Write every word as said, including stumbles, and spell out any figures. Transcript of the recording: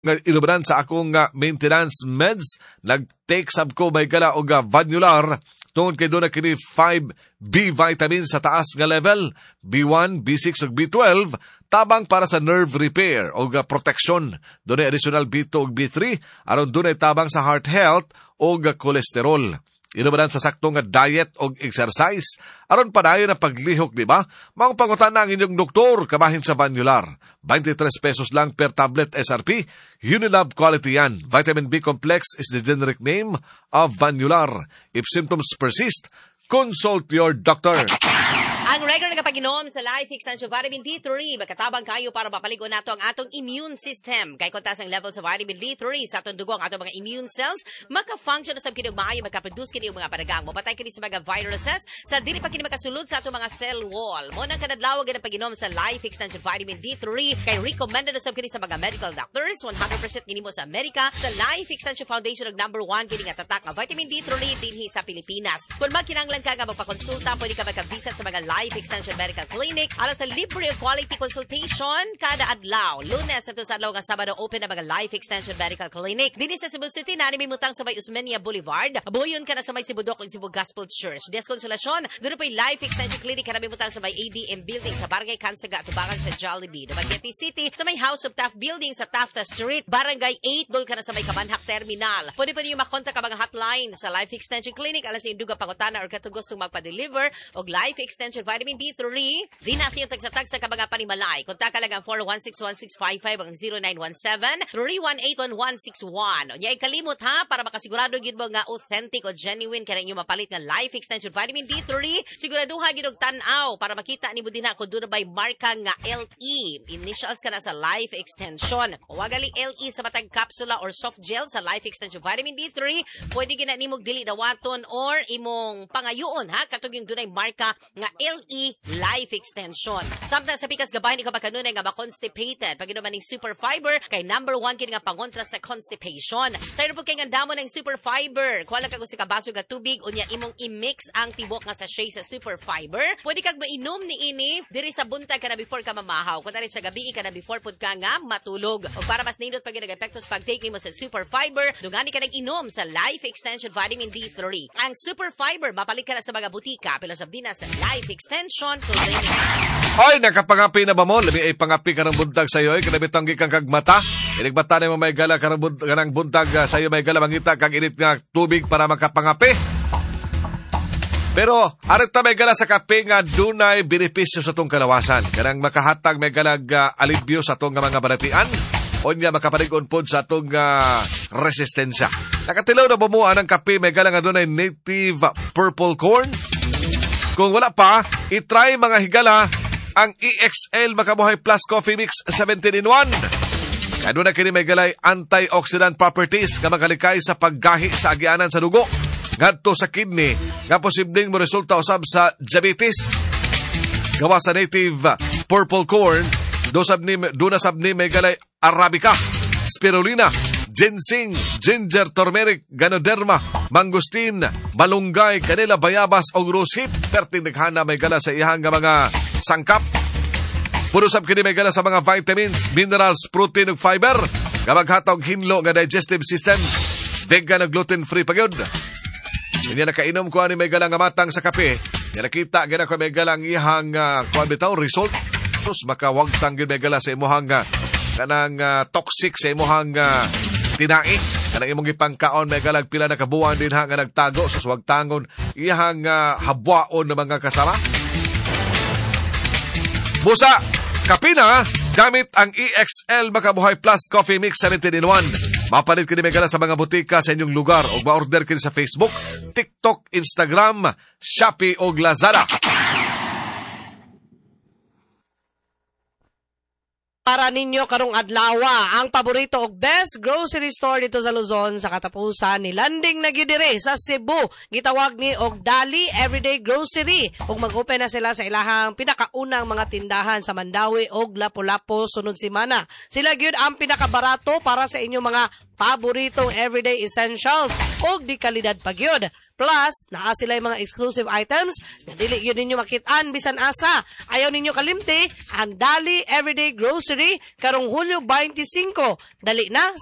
nga inubanan sa akong nga maintenance meds, nag-take sab ko may gala og Vanular tungod kay doon na kini five B vitamin sa taas nga level, B one, B six ug B twelve, tabang para sa nerve repair o protection. Doon ay additional B two ug B three, aron doon ay tabang sa heart health o cholesterol. Inubanan sa saktong nga diet o exercise, aron padayon na paglihok, di ba? Mga pangutan na ang inyong doktor, kabahin sa Vanular. twenty-three pesos lang per tablet S R P. Unilab quality yan. Vitamin B complex is the generic name of Vanular. If symptoms persist, consult your doctor. Ang regular nga pag-inom sa Life Extension Vitamin D three, magkatabang kayo para mapaligo nato ang atong immune system. Kay kontas ang level sa vitamin D three sa atong dugo, ang atong mga immune cells, maka-function na sa kini maayo, magka-produce kini mga padagang. Mabatay kini sa mga viruses, sa dili pa kini makasulod sa atong mga cell wall. Mo nang kanadlawag nga pag-inom sa Life Extension Vitamin D three, kay recommended na sa kini sa mga medical doctors, one hundred percent nimo sa Amerika, sa Life Extension Foundation og number one kini nga tatak nga vitamin D three dinhi sa Pilipinas. Kung magkinahanglan ka nga magpakonsulta, pwede ka maka-visit sa mga Life Extension Medical Clinic ala sa libre quality consultation kada adlaw. Lunes at sa adlaw nga Sabado open na mga Life Extension Medical Clinic. Dini sa Cebu City na may mutang sa may Usmeña Boulevard. Buyon ka na sa may Sibudok ug Cebu Gospel Church. Deskonsolasyon, doon pa Life Extension Clinic ka na may mutang sa may A D M Building sa Barangay Kansaga, tubangan sa Jollibee. Dumaguete City sa may House of Taft Building sa Tafta Street, Barangay eight, doon ka na sa may Kabanhak Terminal. Pwede pa niyo makontak ka mga hotline sa Life Extension Clinic ala sa induga pangutana or katong gustong magpa-deliver og Life Extension Vitamin D three. Di na siyo tagsa-tag sa kabaga panimalay. Kontak ka lang ang four one six one six five five ang zero nine one seven three one eight one one six one. O niya ikalimot ha, para makasigurado yun mo nga authentic o genuine ka na inyo mapalit nga Life Extension Vitamin D three. Siguraduhan yun og tanaw para makita ni mo din ha kung doon na ba'y marka nga L E. Initials ka na sa Life Extension. O wagali L E sa matag capsula or soft gel sa Life Extension Vitamin D three. Pwede gina ni mong dili dawaton or imong pangayoon ha, katong yung doon ay marka nga L E Life Extension. Samtang sa pikas gabay ni ka kanunay nga ba-constipated. Pag inuman ng super fiber, kay number one kini nga pangontra sa constipation. Sa ino po kay nga damo ng super fiber. Kuwala ka kung si kabaso nga tubig, unya imong i-mix ang tibok nga sachet sa super fiber. Pwede kag mainom ni ini, diri sa buntag ka na before ka mamahaw. Kung tari sa gabi ka na before pud ka nga matulog. O para mas nindot pag nag-epektos pag-take mo sa super fiber, dugani ka nag-inom sa Life Extension Vitamin D three. Ang super fiber, mapalit ka na sa mga butika. Pero sabi na sa Life Extension, so Hoy, nakapangapi na ba mo? Labi ay pangapi ka ng buntag sa iyo. Ay, kanabitang gikang kagmata. Inigbata na mo may gala ka ng buntag sa iyo may gala. Mangita kag init nga tubig para makapangapi. Pero, arit na may gala sa kape nga dunay benepisyo sa itong kalawasan. Kanang makahatag may galag uh, alibyo sa itong mga baratian. O niya makapalig-on po sa itong uh, resistensya. Nakatilaw na bumuan ng kape may gala nga dunay native purple corn. Kung wala pa, itry mga higala ang E X L Makabuhay Plus Coffee Mix seventeen in one. Kaya doon na kini may galay antioxidant properties nga magalikay sa paggahi sa agianan sa dugo, ngadto sa kidney, nga posibleng mo resulta usab sa diabetes. Gawa sa native purple corn, doon na sab ni may galay arabica, spirulina, ginseng, ginger, turmeric, ganoderma, mangustin, malunggay, kanela, bayabas o rosehip. Perting naghana may gala sa ihang mga sangkap. Punusap kini may gala sa mga vitamins, minerals, protein ug fiber. Gamaghatag hinlo nga digestive system. Vegan ug gluten-free pagyud. Inya nakainom ko ani may gala nga matang sa kape. Nga nakita gina ko may gala ang ihang uh, kuan bitaw result. Sus makawag tanggil may gala sa imuhang uh, kanang uh, toxic sa imuhang uh, tinai. Kanang imong ipangkaon may galag pila na kabuan din ha nga nagtago sa suwag tangon ihang uh, habwaon ng mga kasara. Busa, kapina, gamit ang E X L Makabuhay Plus Coffee Mix seventeen in one. Mapalit kini may gala sa mga butika sa inyong lugar o ma-order kini sa Facebook, TikTok, Instagram, Shopee o Lazada. Para ninyo karong adlawa, ang paborito og best grocery store dito sa Luzon sa katapusan ni landing na gidire sa Cebu. Gitawag ni og Dali Everyday Grocery. Ug mag-open na sila sa ilahang pinakaunang mga tindahan sa Mandawi og Lapu-Lapu sunod semana. Sila gyud ang pinakabarato para sa inyong mga paboritong everyday essentials o di kalidad pagyod. Plus, naa sila yung mga exclusive items na dili yun ninyo makitaan bisan asa. Ayaw ninyo kalimti ang Dali Everyday Grocery karong Hulyo twenty-five. Dali na